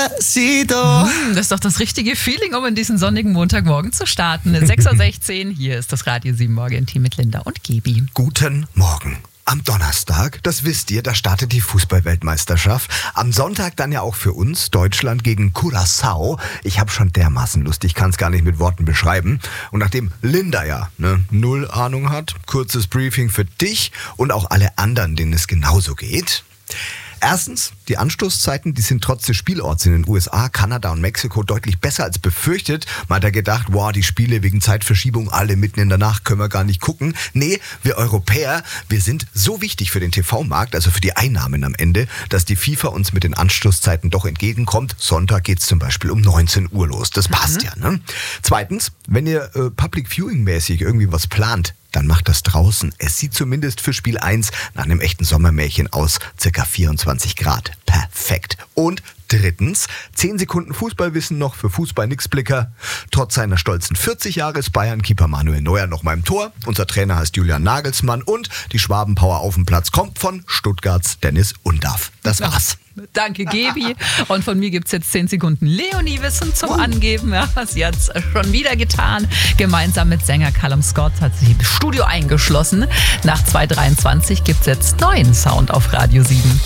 Despacito. Das ist doch das richtige Feeling, um in diesen sonnigen Montagmorgen zu starten. 6.16 Uhr, hier ist das Radio 7 Morgen-Team mit Linda und Gebi. Guten Morgen. Am Donnerstag, das wisst ihr, da startet die Fußball-Weltmeisterschaft. Am Sonntag dann ja auch für uns Deutschland gegen Curaçao. Ich habe schon dermaßen Lust, ich kann es gar nicht mit Worten beschreiben. Und nachdem Linda ja null Ahnung hat, kurzes Briefing für dich und auch alle anderen, denen es genauso geht. Erstens, die Anstoßzeiten, die sind trotz des Spielorts in den USA, Kanada und Mexiko deutlich besser als befürchtet. Man hat ja gedacht, wow, die Spiele wegen Zeitverschiebung alle mitten in der Nacht, können wir gar nicht gucken. Nee, wir Europäer, wir sind so wichtig für den TV-Markt, also für die Einnahmen am Ende, dass die FIFA uns mit den Anstoßzeiten doch entgegenkommt. Sonntag geht's zum Beispiel um 19 Uhr los. Das passt ja, ne? Zweitens, wenn ihr Public Viewing-mäßig irgendwie was plant, dann macht das draußen. Es sieht zumindest für Spiel 1 nach einem echten Sommermärchen aus. Circa 24 Grad. Perfekt. Und drittens, 10 Sekunden Fußballwissen noch für Fußball-Nixblicker. Trotz seiner stolzen 40 Jahre ist Bayern-Keeper Manuel Neuer noch mal im Tor. Unser Trainer heißt Julian Nagelsmann und die Schwabenpower auf dem Platz kommt von Stuttgarts Dennis Undaff. Das war's. Danke, Gebi. Und von mir gibt's jetzt 10 Sekunden Leonie-Wissen zum Angeben. Ja, was jetzt schon wieder getan. Gemeinsam mit Sänger Callum Scott hat sich im Studio eingeschlossen. Nach 2.23 gibt's jetzt neuen Sound auf Radio 7.